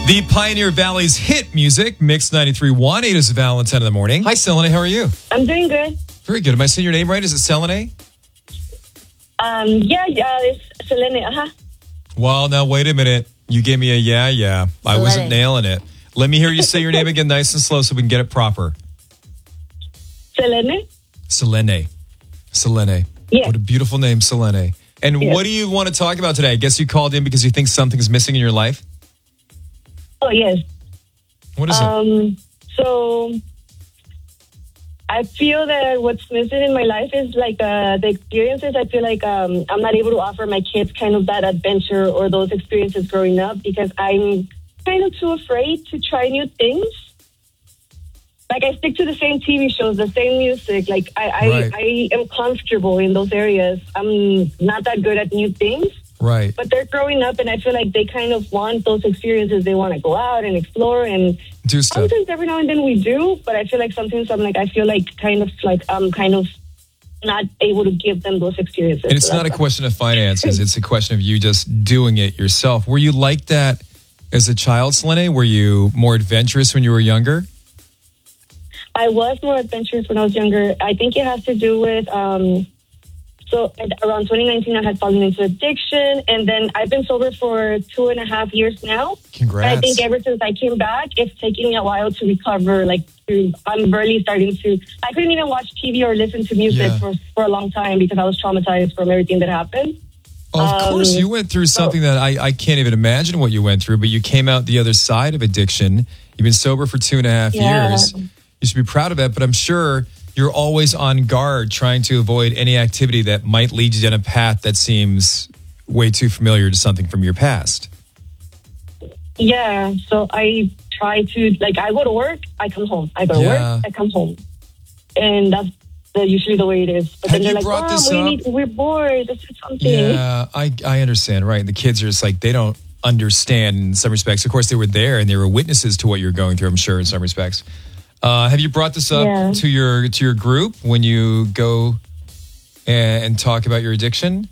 The Pioneer Valley's hit music, Mix 93.1. It is Valentine in the morning. Hi, Selene. How are you? I'm doing good. Very good. Am I saying your name right? Is it Selene? Yeah, it's Selene. Well, now, wait a minute. You gave me a yeah. I wasn't nailing it. Let me hear you say your name again nice and slow so we can get it proper. Selene? Selene. Yeah. What a beautiful name, Selene. And what do you want to talk about today? I guess you called in because you think something's missing in your life? Oh, yes. What is it? So, I feel that what's missing in my life is like the experiences. I feel like I'm not able to offer my kids kind of that adventure or those experiences growing up because I'm kind of too afraid to try new things. Like I stick to the same TV shows, the same music. Like I am comfortable in those areas. I'm not that good at new things. Right. But they're growing up, and I feel like they kind of want those experiences. They want to go out and explore and do stuff. Sometimes every now and then we do, but I feel like sometimes I feel like I'm kind of not able to give them those experiences. And it's not a question of finances. It's a question of you just doing it yourself. Were you like that as a child, Selene? Were you more adventurous when you were younger? I was more adventurous when I was younger. I think it has to do with... So around 2019, I had fallen into addiction, and then I've been sober for 2.5 years now. Congrats. And I think ever since I came back, it's taking me a while to recover. I'm really starting to... I couldn't even watch TV or listen to music for a long time because I was traumatized from everything that happened. Of course, you went through something that I can't even imagine what you went through, but you came out the other side of addiction. You've been sober for 2.5 years. You should be proud of that, but I'm sure... You're always on guard trying to avoid any activity that might lead you down a path that seems way too familiar to something from your past. Yeah, so I try to, I go to work, I come home. I go to work, I come home. And that's usually the way it is. But then they're like, we're bored, let's do something. Yeah, I understand, right? The kids are just they don't understand in some respects. Of course, they were there and they were witnesses to what you're going through, I'm sure, in some respects. Have you brought this up to your group when you go and talk about your addiction?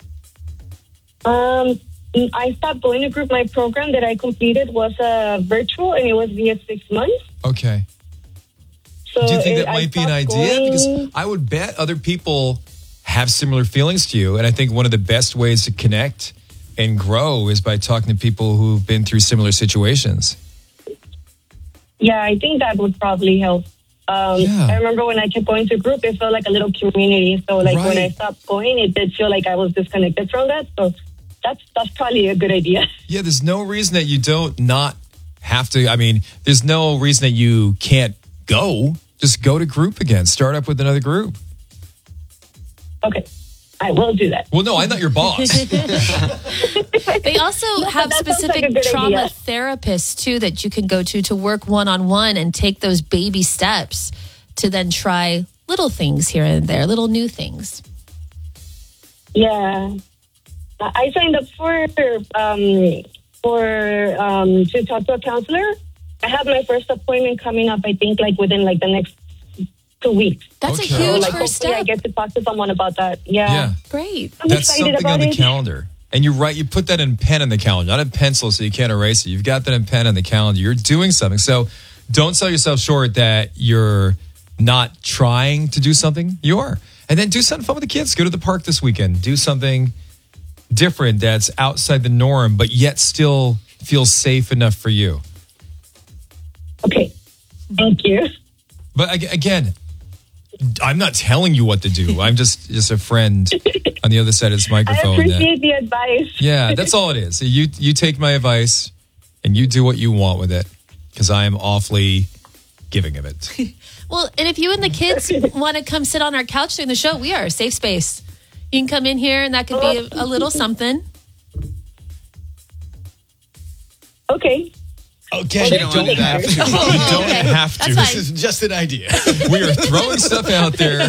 I stopped going to group. My program that I completed was virtual, and it was via 6 months. Okay. So do you think that might be an idea? Because I would bet other people have similar feelings to you, and I think one of the best ways to connect and grow is by talking to people who've been through similar situations. Yeah, I think that would probably help. I remember when I kept going to group, it felt like a little community. So when I stopped going, it did feel like I was disconnected from that. So that's probably a good idea. Yeah, there's no reason that you don't not have to. I mean, there's no reason that you can't go. Just go to group again. Start up with another group. Okay. I will do that. Well, no, I'm not your boss. They also have specific trauma therapists, too, that you can go to work one-on-one and take those baby steps to then try little things here and there, little new things. Yeah. I signed up to talk to a counselor. I have my first appointment coming up, I think, within the next 2 weeks. That's a huge first step. I get to talk to someone about that. Yeah. Great. That's something on the calendar. And you're right, you put that in pen on the calendar, not in pencil so you can't erase it. You've got that in pen on the calendar. You're doing something. So don't sell yourself short that you're not trying to do something. You are. And then do something fun with the kids. Go to the park this weekend. Do something different that's outside the norm, but yet still feels safe enough for you. Okay. Thank you. But again, I'm not telling you what to do. I'm just a friend on the other side of this microphone. I appreciate the advice. Yeah, that's all it is. You take my advice and you do what you want with it because I am awfully giving of it. Well, and if you and the kids want to come sit on our couch during the show, we are a safe space. You can come in here and that could be a little something. Okay. Okay, you don't have to. You don't have to. This is just an idea. We are throwing stuff out there.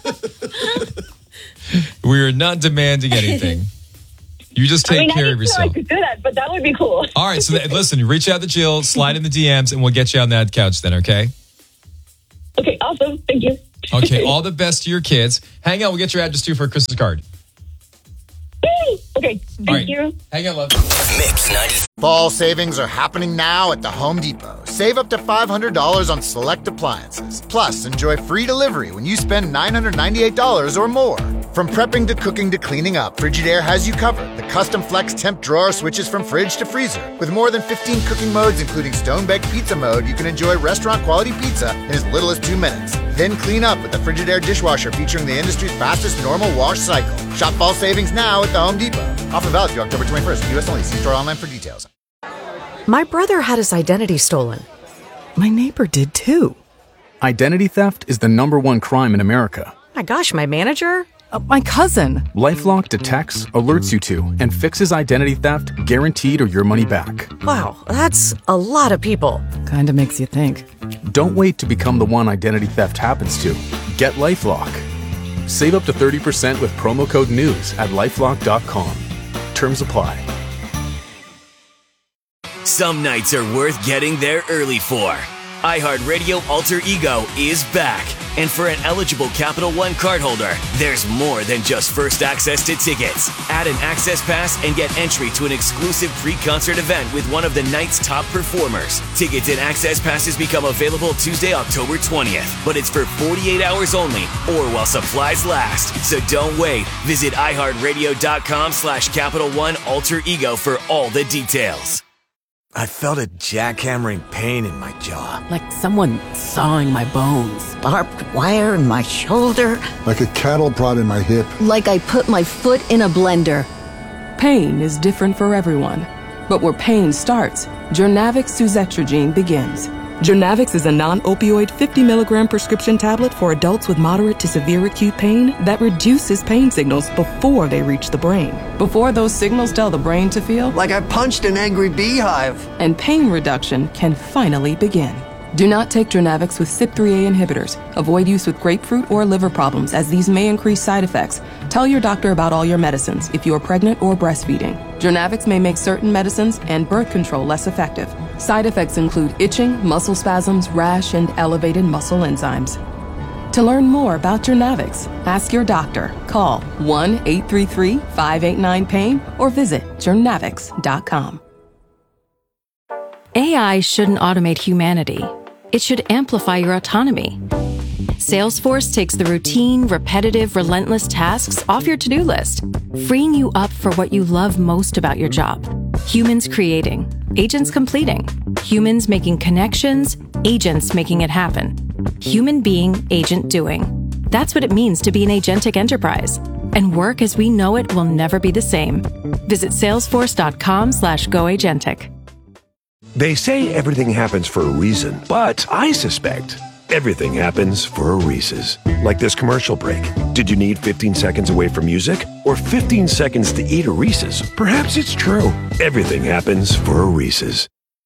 We are not demanding anything. You just take care of yourself. I could do that, but that would be cool. All right, so listen, reach out to Jill, slide in the DMs, and we'll get you on that couch then, okay? Okay, awesome. Thank you. Okay, all the best to your kids. Hang out, we'll get your address too for a Christmas card. Yay! Okay, thank you. Hang on, love. Mix 90. Fall savings are happening now at the Home Depot. Save up to $500 on select appliances. Plus, enjoy free delivery when you spend $998 or more. From prepping to cooking to cleaning up, Frigidaire has you covered. The custom flex temp drawer switches from fridge to freezer. With more than 15 cooking modes, including stone-baked pizza mode, you can enjoy restaurant-quality pizza in as little as 2 minutes. Then clean up with the Frigidaire dishwasher featuring the industry's fastest normal wash cycle. Shop fall savings now at the Home Depot. Offer valid through October 21st. U.S. only. See store online for details. My brother had his identity stolen. My neighbor did too. Identity theft is the #1 crime in America. My gosh, my manager? My cousin. LifeLock detects, alerts you to, and fixes identity theft guaranteed or your money back. Wow, that's a lot of people. Kinda makes you think. Don't wait to become the one identity theft happens to. Get LifeLock. Save up to 30% with promo code NEWS at LifeLock.com. Terms apply. Some nights are worth getting there early for. iHeartRadio Alter Ego is back. And for an eligible Capital One cardholder, there's more than just first access to tickets. Add an access pass and get entry to an exclusive pre-concert event with one of the night's top performers. Tickets and access passes become available Tuesday, October 20th. But it's for 48 hours only or while supplies last. So don't wait. Visit iHeartRadio.com/Capital One Alter Ego for all the details. I felt a jackhammering pain in my jaw. Like someone sawing my bones. Barbed wire in my shoulder. Like a cattle prod in my hip. Like I put my foot in a blender. Pain is different for everyone. But where pain starts, Journavx suzetrigine begins. Journavx is a non-opioid 50-milligram prescription tablet for adults with moderate to severe acute pain that reduces pain signals before they reach the brain. Before those signals tell the brain to feel like I punched an angry beehive. And pain reduction can finally begin. Do not take Journavx with CYP3A inhibitors. Avoid use with grapefruit or liver problems, as these may increase side effects. Tell your doctor about all your medicines if you are pregnant or breastfeeding. Journavx may make certain medicines and birth control less effective. Side effects include itching, muscle spasms, rash, and elevated muscle enzymes. To learn more about Journavx, ask your doctor. Call 1-833-589-PAIN or visit journavx.com. AI shouldn't automate humanity. It should amplify your autonomy. Salesforce takes the routine, repetitive, relentless tasks off your to-do list, freeing you up for what you love most about your job. Humans creating, agents completing. Humans making connections, agents making it happen. Human being, agent doing. That's what it means to be an agentic enterprise. And work as we know it will never be the same. Visit salesforce.com/goagentic. They say everything happens for a reason, but I suspect everything happens for a Reese's. Like this commercial break. Did you need 15 seconds away from music or 15 seconds to eat a Reese's? Perhaps it's true. Everything happens for a Reese's.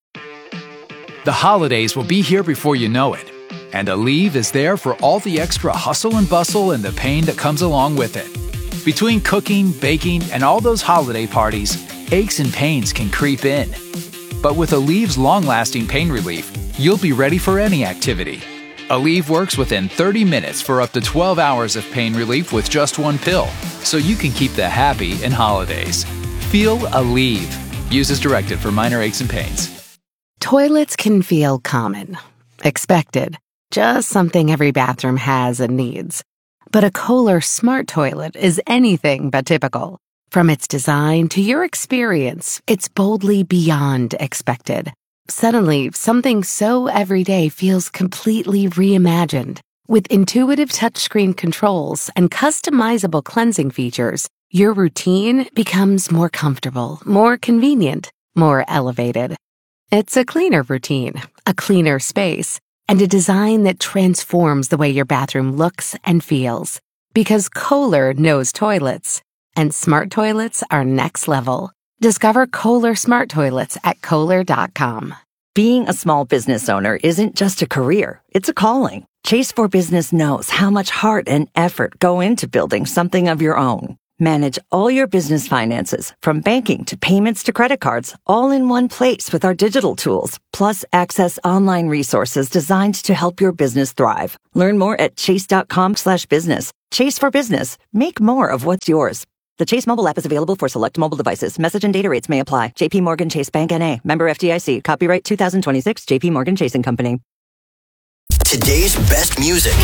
The holidays will be here before you know it. And Aleve is there for all the extra hustle and bustle and the pain that comes along with it. Between cooking, baking, and all those holiday parties, aches and pains can creep in. But with Aleve's long-lasting pain relief, you'll be ready for any activity. Aleve works within 30 minutes for up to 12 hours of pain relief with just one pill, so you can keep the happy in holidays. Feel Aleve. Use as directed for minor aches and pains. Toilets can feel common, expected, just something every bathroom has and needs. But a Kohler Smart Toilet is anything but typical. From its design to your experience, it's boldly beyond expected. Suddenly, something so everyday feels completely reimagined. With intuitive touchscreen controls and customizable cleansing features, your routine becomes more comfortable, more convenient, more elevated. It's a cleaner routine, a cleaner space, and a design that transforms the way your bathroom looks and feels. Because Kohler knows toilets. And smart toilets are next level. Discover Kohler Smart Toilets at Kohler.com. Being a small business owner isn't just a career, it's a calling. Chase for Business knows how much heart and effort go into building something of your own. Manage all your business finances, from banking to payments to credit cards, all in one place with our digital tools, plus access online resources designed to help your business thrive. Learn more at chase.com/business. Chase for Business. Make more of what's yours. The Chase mobile app is available for select mobile devices. Message and data rates may apply. JP Morgan Chase Bank N.A. Member FDIC. Copyright 2026 JP Morgan Chase & Company. Today's best music.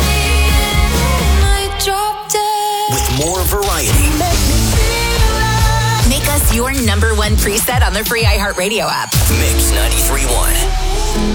With more variety. Make us your number one preset on the free iHeartRadio app. Mix 93.1.